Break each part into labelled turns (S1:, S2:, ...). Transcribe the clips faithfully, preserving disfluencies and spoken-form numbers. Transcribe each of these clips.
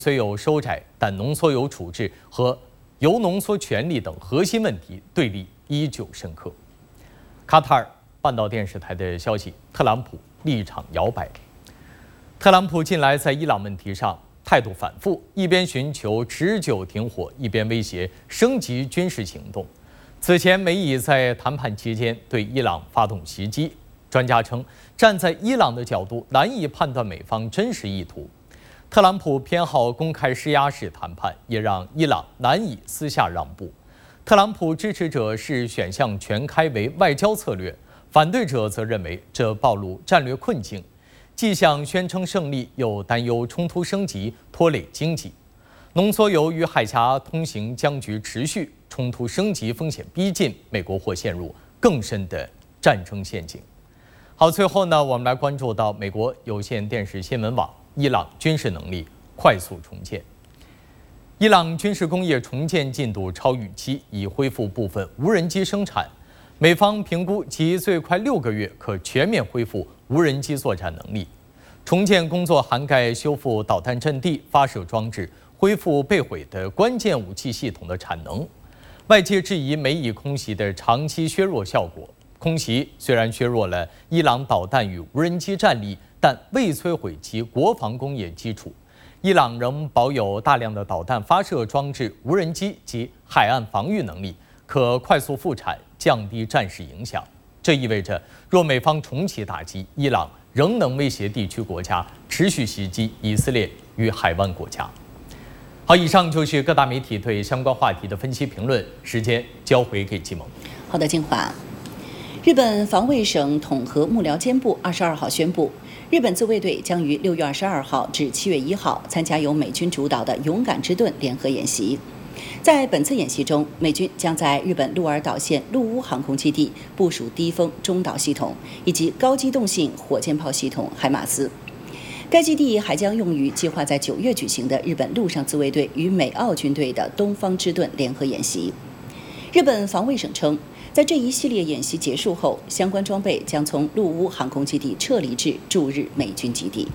S1: 虽有收窄，但浓缩铀处置和铀浓缩权利等核心问题对立依旧深刻。卡塔尔半岛电视台的消息，特朗普立场摇摆。特朗普近来在伊朗问题上态度反复，一边寻求持久停火，一边威胁升级军事行动。此前，美以在谈判期间对伊朗发动袭击。专家称，站在伊朗的角度，难以判断美方真实意图。特朗普偏好公开施压式谈判，也让伊朗难以私下让步。特朗普支持者视选项全开为外交策略，反对者则认为这暴露战略困境，既想宣称胜利，又担忧冲突升级拖累经济。浓缩铀与海峡通行僵局持续，冲突升级风险逼近，美国或陷入更深的战争陷阱。好，最后呢，我们来关注到美国有线电视新闻网。伊朗军事能力快速重建。伊朗军事工业重建进度超预期，已恢复部分无人机生产。美方评估其最快六个月可全面恢复无人机作战能力。重建工作涵盖修复导弹阵地、发射装置、恢复被毁的关键武器系统的产能。外界质疑美以空袭的长期削弱效果。空袭虽然削弱了伊朗导弹与无人机战力，但未摧毁其国防工业基础。伊朗仍保有大量的导弹发射装置、无人机及海岸防御能力，可快速复产，降低战事影响。这意味着，若美方重启打击，伊朗仍能威胁地区国家持续袭击以色列与海湾国家。好，以上就是各大媒体对相关话题的分析评论。时间交回给季萌。
S2: 好的，金华。日本防卫省统合幕僚监部二十二号宣布，日本自卫队将于六月二十二号至七月一号参加由美军主导的“勇敢之盾”联合演习。在本次演习中，美军将在日本鹿儿岛县陆屋航空基地部署低风中导系统以及高机动性火箭炮系统海马斯。该基地还将用于计划在九月举行的日本陆上自卫队与美澳军队的“东方之盾”联合演习。日本防卫省称，在这一系列演习结束后，相关装备将从陆屋航空基地撤离至驻日美军基地。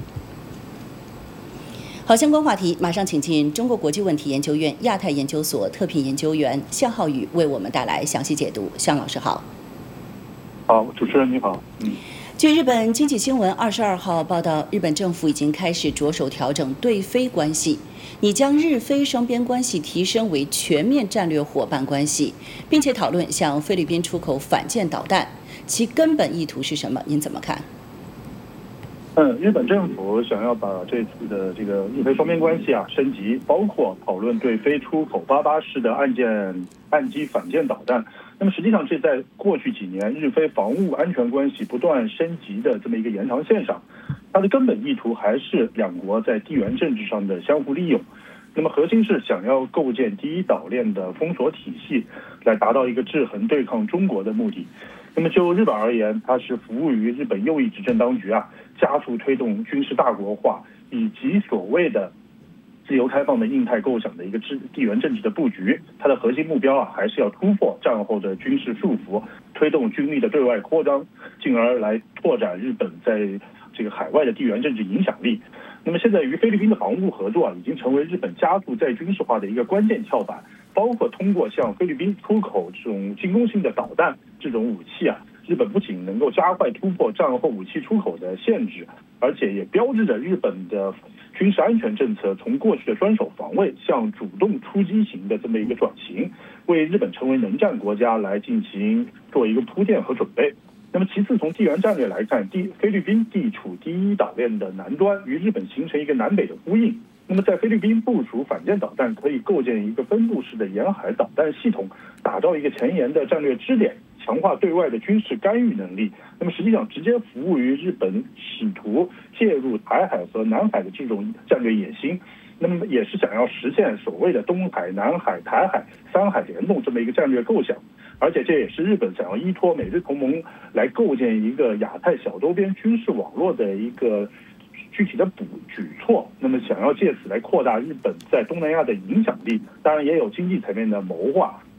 S2: 好，相关话题马上请进中国国际问题研究院亚太研究所特聘研究员向浩宇为我们带来详细解读。向老师好。
S3: 好，主持人你好。嗯。
S2: 据日本经济新闻二十二号报道，日本政府已经开始着手调整对菲关系，拟将日菲双边关系提升为全面战略伙伴关系，并且讨论向菲律宾出口反舰导弹，其根本意图是什么？您怎么看？
S3: 嗯，日本政府想要把这次的这个日菲双边关系啊升级，包括讨论对菲出口八八式的岸舰岸基反舰导弹。那么实际上，这在过去几年日菲防务安全关系不断升级的这么一个延长线上，它的根本意图还是两国在地缘政治上的相互利用。那么核心是想要构建第一岛链的封锁体系，来达到一个制衡对抗中国的目的。那么就日本而言，它是服务于日本右翼执政当局啊，加速推动军事大国化以及所谓的自由开放的印太构想的一个地地缘政治的布局。它的核心目标啊，还是要突破战后的军事束缚，推动军力的对外扩张，进而来拓展日本在这个海外的地缘政治影响力。那么现在与菲律宾的防务合作啊，已经成为日本加速再军事化的一个关键跳板。包括通过向菲律宾出口这种进攻性的导弹这种武器啊，日本不仅能够加快突破战后武器出口的限制，而且也标志着日本的军事安全政策从过去的专守防卫向主动出击型的这么一个转型，为日本成为能战国家来进行做一个铺垫和准备。那么其次，从地缘战略来看，地菲律宾地处第一岛链的南端，与日本形成一个南北的呼应。那么在菲律宾部署反舰导弹，可以构建一个分布式的沿海导弹系统，打造一个前沿的战略支点，强化对外的军事干预能力。那么实际上直接服务于日本试图介入台海和南海的这种战略野心。那么也是想要实现所谓的东海、南海、台海三海联动这么一个战略构想。而且这也是日本想要依托美日同盟来构建一个亚太小周边军事网络的一个具体的补举措。那么想要借此来扩大日本在东南亚的影响力，当然也有经济层面的谋划。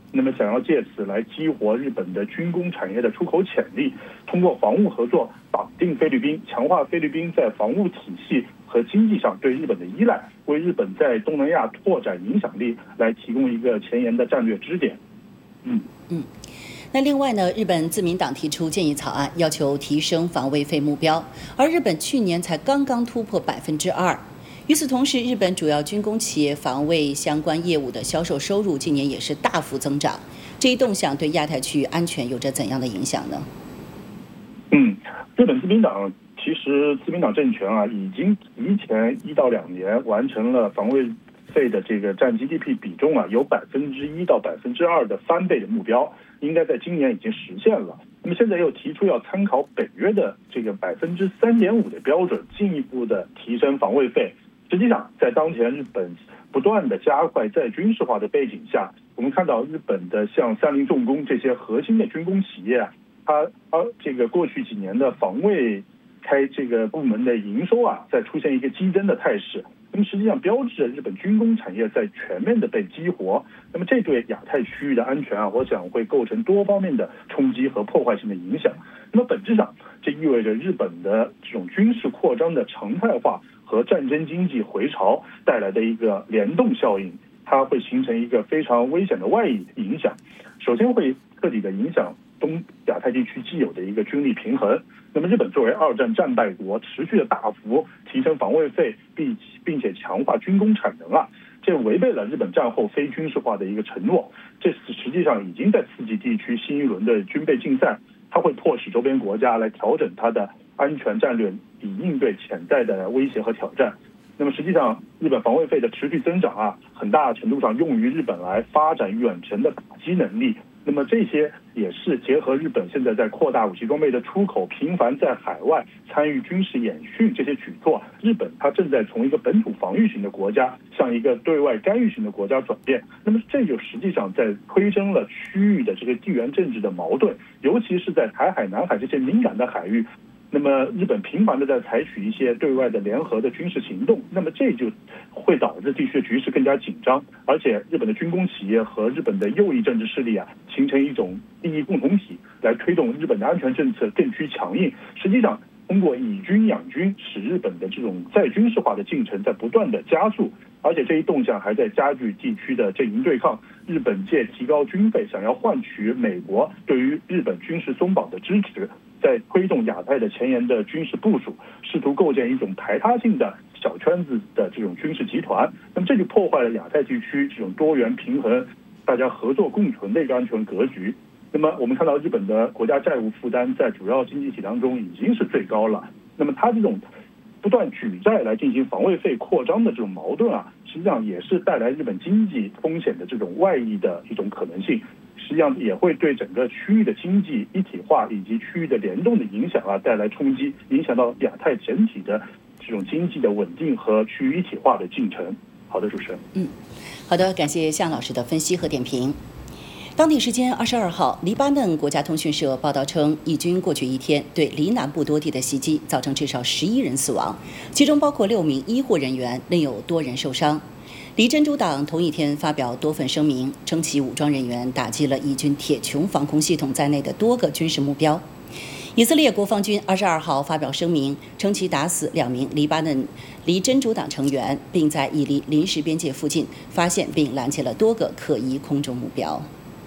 S3: 那么想要借此来激活日本的军工产业的出口潜力，通过防务合作绑定菲律宾，强化菲律宾在防务体系和经济上对日本的依赖，为日本在东南亚拓展影响力来提供一个前沿的战略支点。嗯
S2: 嗯。那另外呢，日本自民党提出建议草案，要求提升防卫费目标，而日本去年才刚刚突破百分之二。与此同时，日本主要军工企业防卫相关业务的销售收入今年也是大幅增长。这一动向对亚太区域安全有着怎样的影响呢？
S3: 嗯，日本自民党其实自民党政权啊，已经提前一到两年完成了防卫费的这个占 G D P 比重啊，由百分之一到百分之二的翻倍的目标，应该在今年已经实现了。那么现在又提出要参考北约的这个百分之三点五的标准，进一步的提升防卫费。实际上，在当前日本不断的加快再军事化的背景下，我们看到日本的像三菱重工这些核心的军工企业啊，它啊这个过去几年的防卫开这个部门的营收啊，在出现一个激增的态势。那么实际上标志着日本军工产业在全面的被激活。那么这对亚太区域的安全啊，我想会构成多方面的冲击和破坏性的影响。那么本质上，这意味着日本的这种军事扩张的常态化和战争经济回潮带来的一个联动效应，它会形成一个非常危险的外溢影响。首先会彻底的影响东亚太地区既有的一个军力平衡。那么日本作为二战战败国，持续的大幅提升防卫费，并并且强化军工产能啊，这违背了日本战后非军事化的一个承诺。这实际上已经在刺激地区新一轮的军备竞赛，它会迫使周边国家来调整它的安全战略，以应对潜在的威胁和挑战。那么实际上，日本防卫费的持续增长啊，很大程度上用于日本来发展远程的打击能力。那么这些也是结合日本现在在扩大武器装备的出口，频繁在海外参与军事演训这些举措，日本它正在从一个本土防御型的国家向一个对外干预型的国家转变。那么这就实际上在推升了区域的这个地缘政治的矛盾，尤其是在台海、南海这些敏感的海域。那么日本频繁的在采取一些对外的联合的军事行动，那么这就会导致地区的局势更加紧张，而且日本的军工企业和日本的右翼政治势力啊，形成一种利益共同体，来推动日本的安全政策更趋强硬。实际上，通过以军养军，使日本的这种再军事化的进程在不断的加速，而且这一动向还在加剧地区的阵营对抗。日本借提高军费，想要换取美国对于日本军事松绑的支持，在推动亚太的前沿的军事部署，试图构建一种排他性的小圈子的这种军事集团。那么这就破坏了亚太地区这种多元平衡、大家合作共存的一个安全格局。那么我们看到日本的国家债务负担在主要经济体当中已经是最高了。那么它这种不断举债来进行防卫费扩张的这种矛盾啊，实际上也是带来日本经济风险的这种外溢的一种可能性。实际上也会对整个区域的经济一体化以及区域的联动的影响啊带来冲击，影响到亚太整体的这种经济的稳定和区域一体化的进程。好的，主持人。
S2: 嗯，好的，感谢向老师的分析和点评。当地时间二十二号，黎巴嫩国家通讯社报道称，以军过去一天对黎南部多地的袭击，造成至少十一人死亡，其中包括六名医护人员，另有多人受伤。黎真主党同一天发表多份声明，称其武装人员打击了以军铁穹防空系统在内的多个军事目标。以色列国防军二十二号发表声明，称其打死两名黎巴嫩黎真主党成员，并在以黎临时边界附近发现并拦截了多个可疑空中目标。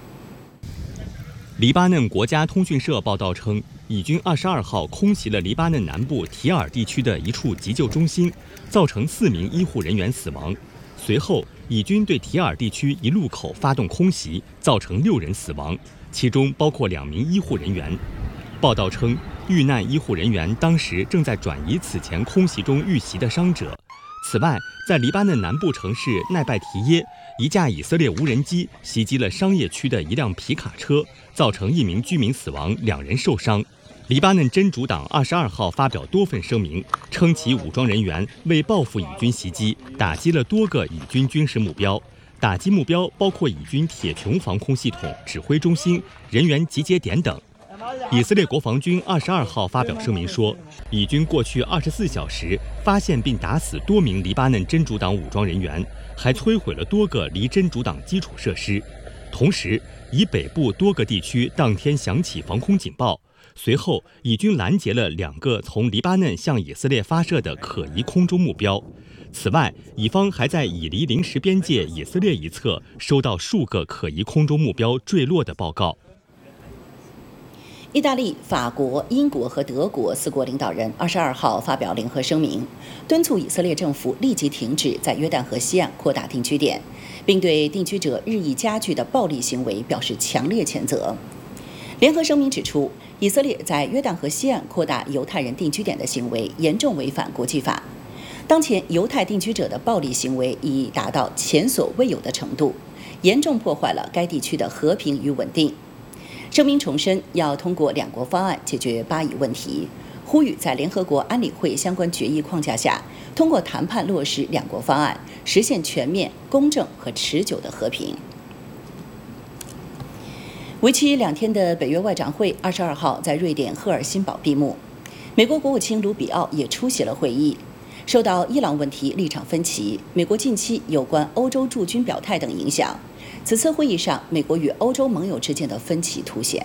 S4: 黎巴嫩国家通讯社报道称，以军二十二号空袭了黎巴嫩南部提尔地区的一处急救中心，造成四名医护人员死亡。随后，以军对提尔地区一路口发动空袭，造成六人死亡，其中包括两名医护人员。报道称，遇难医护人员当时正在转移此前空袭中遇袭的伤者。此外，在黎巴嫩南部城市奈拜提耶，一架以色列无人机袭击了商业区的一辆皮卡车，造成一名居民死亡，两人受伤。黎巴嫩真主党二十二号发表多份声明，称其武装人员为报复以军袭击，打击了多个以军军事目标。打击目标包括以军铁穹防空系统、指挥中心、人员集结点等。以色列国防军二十二号发表声明说，以军过去二十四小时发现并打死多名黎巴嫩真主党武装人员，还摧毁了多个黎真主党基础设施。 同时，以北部多个地区当天响起防空警报。随后，以军拦截了两个从黎巴嫩向以色列发射的可疑空中目标。此外，以方还在以黎临时边界以色列一侧收到数个可疑空中目标坠落的报告。
S2: 意大利、法国、英国和德国四国领导人二十二号发表联合声明，敦促以色列政府立即停止在约旦河西岸扩大定居点，并对定居者日益加剧的暴力行为表示强烈谴责。联合声明指出，以色列在约旦河西岸扩大犹太人定居点的行为严重违反国际法。当前犹太定居者的暴力行为已达到前所未有的程度，严重破坏了该地区的和平与稳定。声明重申要通过两国方案解决巴以问题，呼吁在联合国安理会相关决议框架下，通过谈判落实两国方案，实现全面、公正和持久的和平。为期两天的北约外长会二十二号在瑞典赫尔辛堡闭幕，美国国务卿卢比奥也出席了会议。受到伊朗问题立场分歧、美国近期有关欧洲驻军表态等影响，此次会议上，美国与欧洲盟友之间的分歧凸显。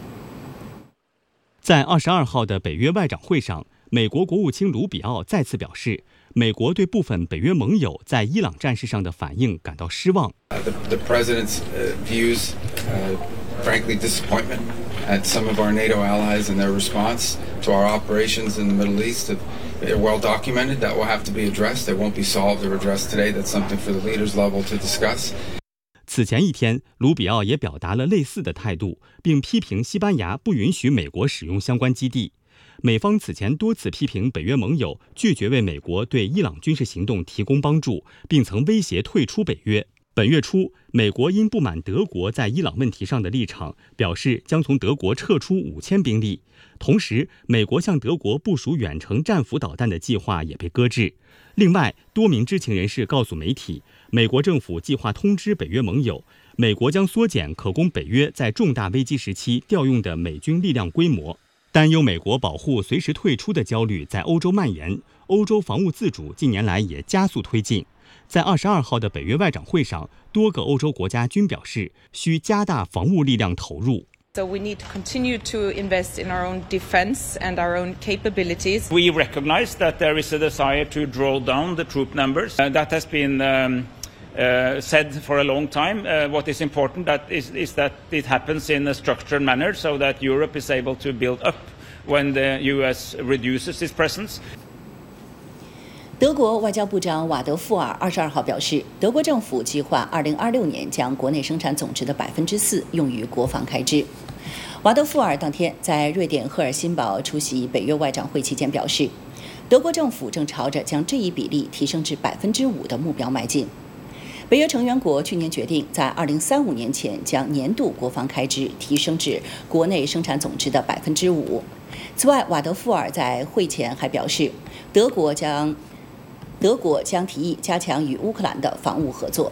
S4: 在二十二号的北约外长会上，美国国务卿卢比奥再次表示，美国对部分北约盟友在伊朗战事上的反应感到失望。
S5: Uh, the, the president's uh, views, uh, frankly, disappointment at some of our NATO allies and their response to our operations in the Middle East. They're well documented. That will have to be addressed. They won't be solved or addressed today. That's something for the leaders level to discuss.
S4: 此前一天，卢比奥也表达了类似的态度，并批评西班牙不允许美国使用相关基地。美方此前多次批评北约盟友拒绝为美国对伊朗军事行动提供帮助，并曾威胁退出北约。本月初，美国因不满德国在伊朗问题上的立场，表示将从德国撤出五千兵力。同时，美国向德国部署远程战斧导弹的计划也被搁置。另外，多名知情人士告诉媒体，美国政府计划通知北约盟友，美国将缩减可供北约在重大危机时期调用的美军力量规模。担忧美国保护随时退出的焦虑在欧洲蔓延，欧洲防务自主近年来也加速推进。在二十二号的北约外长会上，多个欧洲国家均表示需加大防务力量投入。
S6: So we need to continue to invest in our own defense and our own capabilities.
S7: We recognize that there is a desire to draw down the troop numbers. Uh, that has been um, uh, said for a long time. Uh, what is important that is, is that it happens in a structured manner so that Europe is able to build up when the U S reduces its presence.
S2: 德国外交部长瓦德富尔二十二号表示，德国政府计划二零二六年将国内生产总值的百分之四用于国防开支。瓦德富尔当天在瑞典赫尔辛堡出席北约外长会期间表示，德国政府正朝着将这一比例提升至百分之五的目标迈进。北约成员国去年决定在二零三五年前将年度国防开支提升至国内生产总值的百分之五。此外，瓦德富尔在会前还表示，德国将德国将提议加强与乌克兰的防务合作。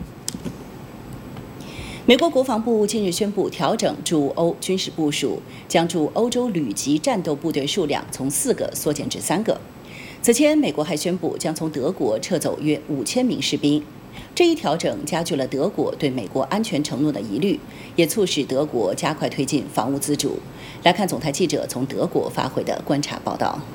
S2: 美国国防部近日宣布调整驻欧军事部署，将驻欧洲旅级战斗部队数量从四个缩减至三个。此前，美国还宣布将从德国撤走约五千名士兵。这一调整加剧了德国对美国安全承诺的疑虑，也促使德国加快推进防务自主。来看总台记者从德国发回的观察报道。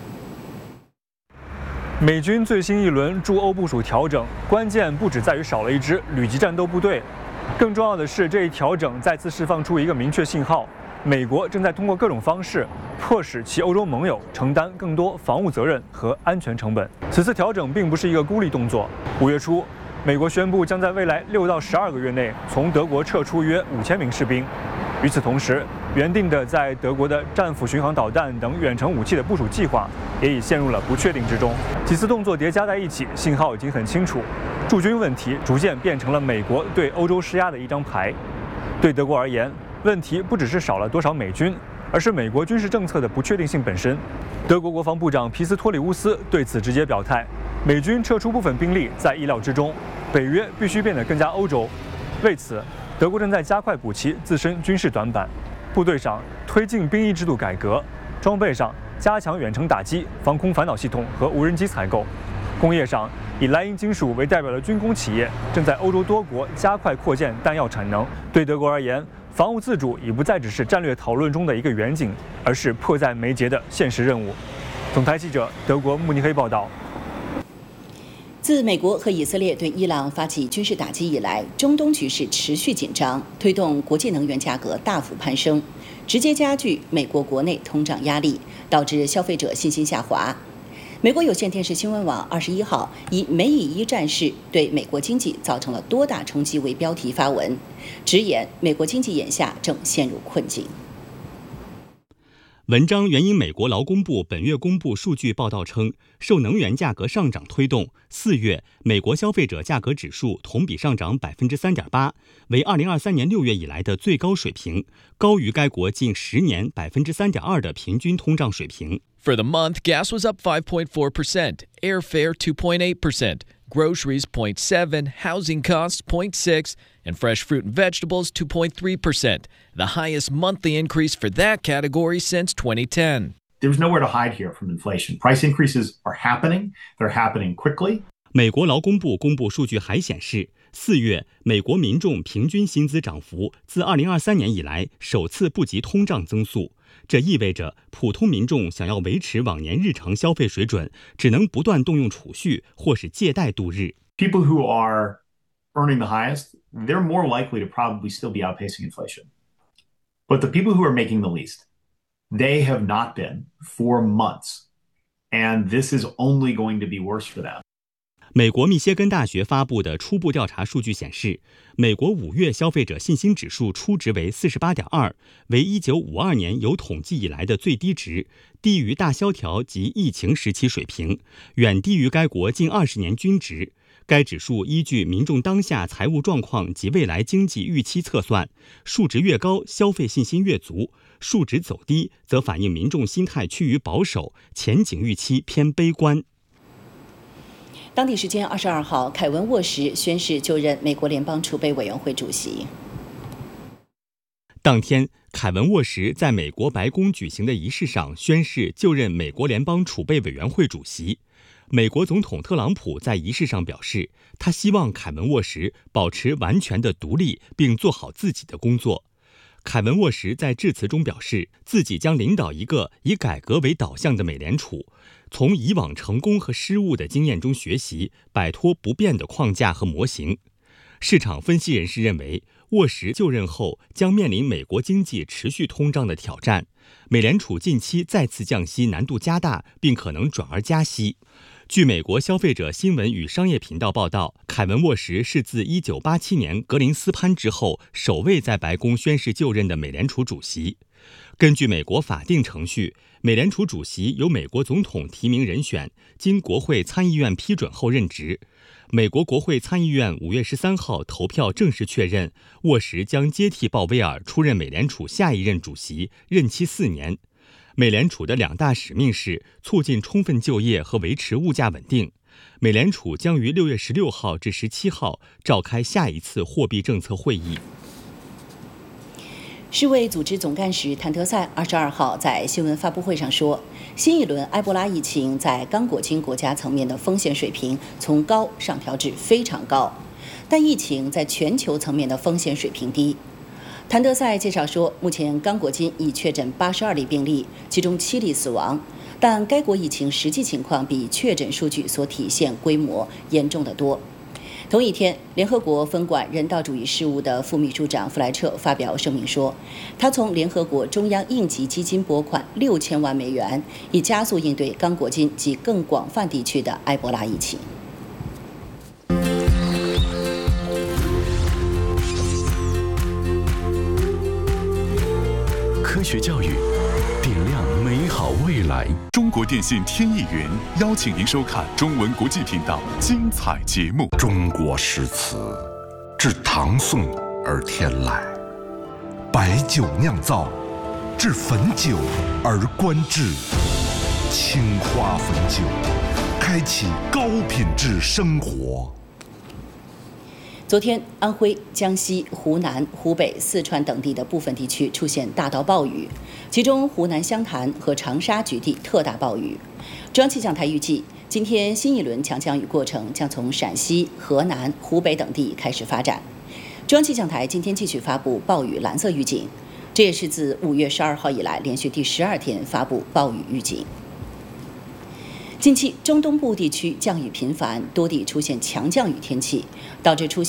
S8: 美军最新一轮驻欧部署调整，关键不只在于少了一支旅级战斗部队，更重要的是这一调整再次释放出一个明确信号：美国正在通过各种方式迫使其欧洲盟友承担更多防务责任和安全成本。此次调整并不是一个孤立动作。五月初，美国宣布将在未来六到十二个月内从德国撤出约五千名士兵。与此同时，原定的在德国的战斧巡航导弹等远程武器的部署计划也已陷入了不确定之中。几次动作叠加在一起，信号已经很清楚：驻军问题逐渐变成了美国对欧洲施压的一张牌。对德国而言，问题不只是少了多少美军，而是美国军事政策的不确定性本身。德国国防部长皮斯托里乌斯对此直接表态：美军撤出部分兵力在意料之中，北约必须变得更加欧洲。为此，德国正在加快补齐自身军事短板，部队上推进兵役制度改革，装备上加强远程打击、防空反导系统和无人机采购，工业上以莱茵金属为代表的军工企业正在欧洲多国加快扩建弹药产能。对德国而言，防务自主已不再只是战略讨论中的一个远景，而是迫在眉睫的现实任务。总台记者德国慕尼黑报道。
S2: 自美国和以色列对伊朗发起军事打击以来，中东局势持续紧张，推动国际能源价格大幅攀升，直接加剧美国国内通胀压力，导致消费者信心下滑。美国有线电视新闻网二十一号以“美以一战事对美国经济造成了多大冲击”为标题发文，直言美国经济眼下正陷入困境。
S4: 文章援引美国劳工部本月公布数据报道称，受能源价格上涨推动，四月美国消费者价格指数同比上涨 百分之三点八， 为二零二三年六月以来的最高水平，高于该国近十年 百分之三点二 的平均通胀水平。
S9: For the month, gas was up five point four percent, airfare two point eight percent, groceries zero point seven, housing costs zero point six, and fresh fruit and vegetables two point three percent, the highest monthly increase for that category since twenty ten.
S10: There's nowhere to hide here from inflation. Price increases are happening. They're happening quickly.
S4: 美国劳工部公布数据还显示，四月美国民众平均薪资涨幅自二零二三年以来首次不及通胀增速。这意味着普通民众想要维持往年日常消费水准，只能不断动用储蓄或是借贷度日。
S10: People who are earning the highest, they're more likely to probably still be outpacing inflation. But the people who are making the least, they have not been for months. And this is only going to be worse for them.
S4: 美国密歇根大学发布的初步调查数据显示，美国五月消费者信心指数初值为 四十八点二， 为一九五二年有统计以来的最低值，低于大萧条及疫情时期水平，远低于该国近二十年均值。该指数依据民众当下财务状况及未来经济预期测算，数值越高，消费信心越足；数值走低，则反映民众心态趋于保守，前景预期偏悲观。
S2: 当地时间二十二号，凯文·沃什宣誓就任美国联邦储备委员会主席。
S4: 当天，凯文·沃什在美国白宫举行的仪式上宣誓就任美国联邦储备委员会主席。美国总统特朗普在仪式上表示，他希望凯文·沃什保持完全的独立，并做好自己的工作。凯文·沃什在致辞中表示，自己将领导一个以改革为导向的美联储，从以往成功和失误的经验中学习，摆脱不变的框架和模型。市场分析人士认为，沃什就任后将面临美国经济持续通胀的挑战，美联储近期再次降息难度加大，并可能转而加息。据美国消费者新闻与商业频道报道，凯文·沃什是自一九八七年格林斯潘之后首位在白宫宣誓就任的美联储主席。根据美国法定程序，美联储主席由美国总统提名人选，经国会参议院批准后任职。美国国会参议院五月十三号投票正式确认，沃什将接替鲍威尔出任美联储下一任主席，任期四年。美联储的两大使命是促进充分就业和维持物价稳定。美联储将于六月十六号至十七号召开下一次货币政策会议。
S2: 世卫组织总干事谭德赛二十二号在新闻发布会上说，新一轮埃博拉疫情在刚果金国家层面的风险水平从高上调至非常高，但疫情在全球层面的风险水平低。谭德赛介绍说，目前刚果金已确诊八十二例病例，其中七例死亡，但该国疫情实际情况比确诊数据所体现规模严重得多。同一天，联合国分管人道主义事务的副秘书长弗莱彻发表声明说，他从联合国中央应急基金拨款六千万美元，以加速应对刚果金及更广泛地区的埃博拉疫情。
S11: 科学教育，点亮美好未来。中国电信天翼云邀请您收看中文国际频道精彩节目。
S12: 中国诗词，自唐宋而天来，白酒酿造，至汾酒而观致。青花汾酒，开启高品质生活。
S2: 昨天，安徽、江西、湖南、湖北、四川等地的部分地区出现大到暴雨，其中湖南湘潭和长沙局地特大暴雨。中央气象台预计， 今天新一轮强降雨过程将从陕西、河南、湖北等地开始发展。中央气象台今天继续发布暴雨蓝色预警，这也是自五月十二号以来连续第十二天发布暴雨预警。近期中东部地区降雨频繁，多地出现强降雨天气，导致出现